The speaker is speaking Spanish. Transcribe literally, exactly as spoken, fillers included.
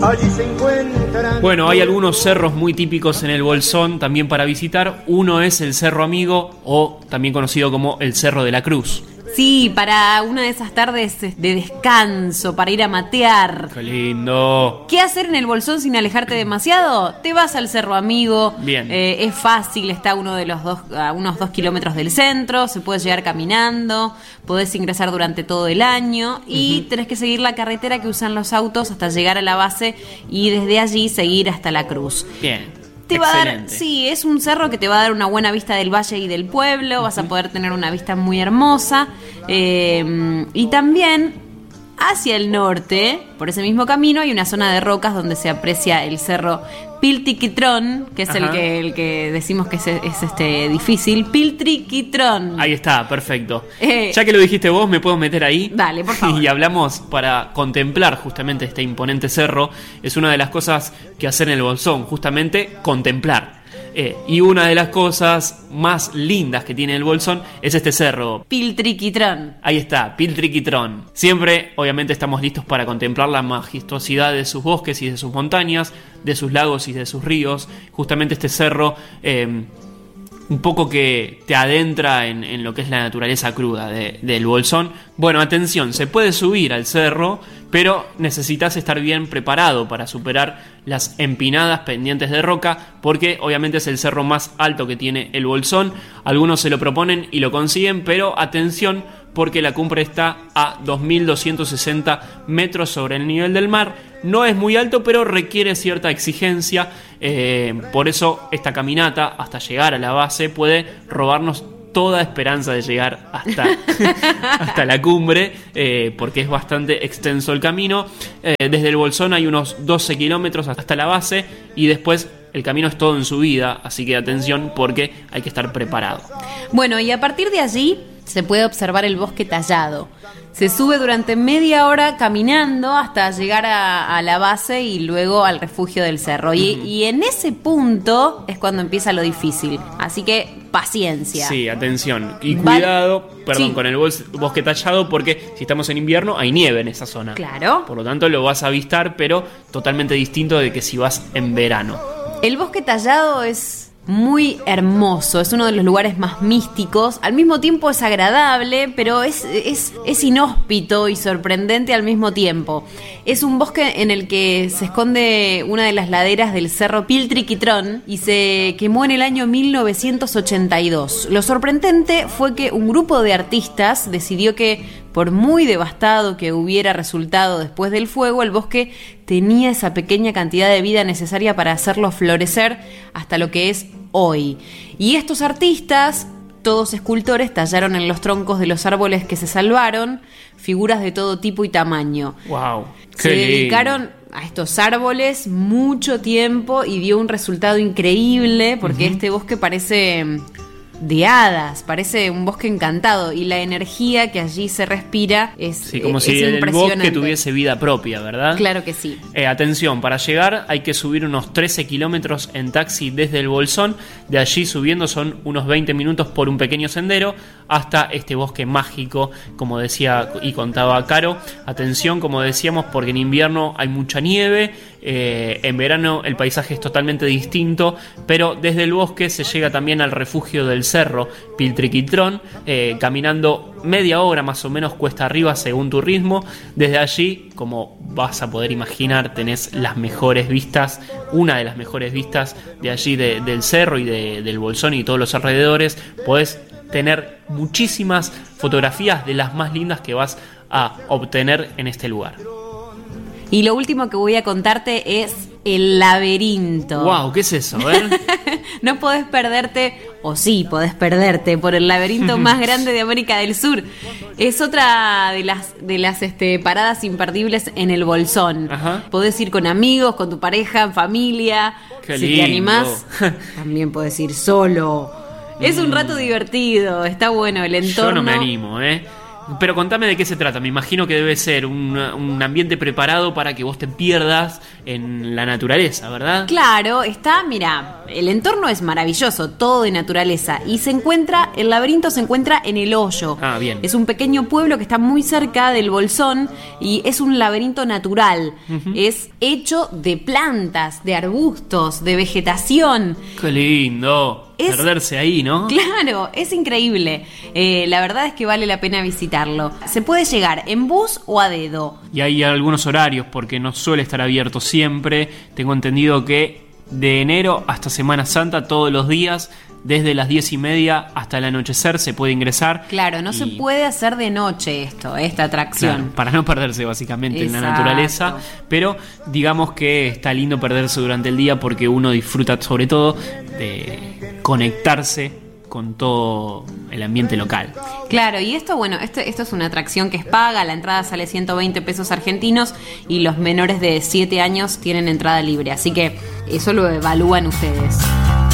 allí se encuentran. Bueno, hay algunos cerros muy típicos en el Bolsón también para visitar. Uno es el Cerro Amigo, o también conocido como el Cerro de la Cruz. Sí, para una de esas tardes de descanso, para ir a matear. ¡Qué lindo! ¿Qué hacer en el Bolsón sin alejarte demasiado? Te vas al Cerro Amigo. Bien. Eh, es fácil, está a uno de los dos, a unos dos kilómetros del centro, se puede llegar caminando, podés ingresar durante todo el año y uh-huh. tenés que seguir la carretera que usan los autos hasta llegar a la base y desde allí seguir hasta la cruz. Bien. Te va a dar, sí, es un cerro que te va a dar una buena vista del valle y del pueblo, uh-huh. vas a poder tener una vista muy hermosa. Eh, y también hacia el norte, por ese mismo camino, hay una zona de rocas donde se aprecia el cerro Piltriquitrón, que es el que, el que decimos que es, es este difícil. Piltriquitrón. Ahí está, perfecto. Eh, ya que lo dijiste vos, ¿me puedo meter ahí? Dale, por favor. Y hablamos para contemplar justamente este imponente cerro. Es una de las cosas que hacer en el Bolsón, justamente contemplar. Eh, y una de las cosas más lindas que tiene el Bolsón es este cerro Piltriquitrón. Ahí está, Piltriquitrón. Siempre, obviamente, estamos listos para contemplar la majestuosidad de sus bosques y de sus montañas, de sus lagos y de sus ríos. Justamente este cerro, eh, un poco que te adentra en, en lo que es la naturaleza cruda de, del Bolsón. Bueno, atención, se puede subir al cerro, pero necesitas estar bien preparado para superar las empinadas pendientes de roca, porque obviamente es el cerro más alto que tiene el Bolsón. Algunos se lo proponen y lo consiguen, pero atención, porque la cumbre está a dos mil doscientos sesenta metros sobre el nivel del mar. No es muy alto, pero requiere cierta exigencia. Eh, por eso esta caminata hasta llegar a la base puede robarnos toda esperanza de llegar hasta, hasta la cumbre, eh, porque es bastante extenso el camino. Eh, desde el Bolsón hay unos doce kilómetros hasta la base y después el camino es todo en subida, así que atención porque hay que estar preparado. Bueno, y a partir de allí se puede observar el bosque tallado. Se sube durante media hora caminando hasta llegar a, a la base y luego al refugio del cerro. Y, uh-huh. y en ese punto es cuando empieza lo difícil. Así que paciencia. Sí, atención. Y cuidado, Val- perdón, sí. con el bos- bosque tallado, porque si estamos en invierno hay nieve en esa zona. Claro. Por lo tanto lo vas a avistar, pero totalmente distinto de que si vas en verano. El bosque tallado es muy hermoso, es uno de los lugares más místicos, al mismo tiempo es agradable, pero es, es, es inhóspito y sorprendente al mismo tiempo. Es un bosque en el que se esconde una de las laderas del cerro Piltriquitrón y se quemó en el año mil novecientos ochenta y dos. Lo sorprendente fue que un grupo de artistas decidió que, por muy devastado que hubiera resultado después del fuego, el bosque tenía esa pequeña cantidad de vida necesaria para hacerlo florecer hasta lo que es hoy. Y estos artistas, todos escultores, tallaron en los troncos de los árboles que se salvaron figuras de todo tipo y tamaño. ¡Wow! Se dedicaron a estos árboles mucho tiempo y dio un resultado increíble porque uh-huh. este bosque parece de hadas, parece un bosque encantado y la energía que allí se respira es sí, como es si el impresionante. bosque tuviese vida propia, ¿verdad? Claro que sí. Eh, atención, para llegar hay que subir unos trece kilómetros en taxi desde el Bolsón. De allí subiendo son unos veinte minutos por un pequeño sendero hasta este bosque mágico, como decía y contaba Caro. Atención, como decíamos, porque en invierno hay mucha nieve, eh, en verano el paisaje es totalmente distinto, pero desde el bosque se llega también al refugio del cerro Piltriquitrón, eh, caminando media hora más o menos cuesta arriba según tu ritmo. Desde allí, como vas a poder imaginar, tenés las mejores vistas, una de las mejores vistas de allí de, del cerro y de, del Bolsón y todos los alrededores. Podés tener muchísimas fotografías de las más lindas que vas a obtener en este lugar. Y lo último que voy a contarte es el laberinto. Wow, ¿qué es eso? A ver. No podés perderte, o sí, podés perderte por el laberinto más grande de América del Sur. Es otra de las de las este, paradas imperdibles en el Bolsón. Ajá. Podés ir con amigos, con tu pareja, en familia. Qué si lindo. te animás, también podés ir solo. Es un rato divertido, está bueno el entorno. Yo no me animo, ¿eh? Pero contame de qué se trata. Me imagino que debe ser un, un ambiente preparado para que vos te pierdas en la naturaleza, ¿verdad? Claro, está, mira, el entorno es maravilloso, todo de naturaleza. Y se encuentra, el laberinto se encuentra en El Hoyo. Ah, bien. Es un pequeño pueblo que está muy cerca del Bolsón y es un laberinto natural. Uh-huh. Es hecho de plantas, de arbustos, de vegetación. ¡Qué lindo! Es, perderse ahí, ¿no? Claro, es increíble. Eh, la verdad es que vale la pena visitarlo. Se puede llegar en bus o a dedo. Y hay algunos horarios porque no suele estar abierto siempre. Tengo entendido que de enero hasta Semana Santa, todos los días, desde las diez y media hasta el anochecer se puede ingresar. Claro, no y... se puede hacer de noche esto, esta atracción. Claro, para no perderse básicamente Exacto. en la naturaleza. Pero digamos que está lindo perderse durante el día porque uno disfruta sobre todo de conectarse con todo el ambiente local. Claro, y esto, bueno, esto, esto es una atracción que es paga, la entrada sale ciento veinte pesos argentinos y los menores de siete años tienen entrada libre, así que eso lo evalúan ustedes.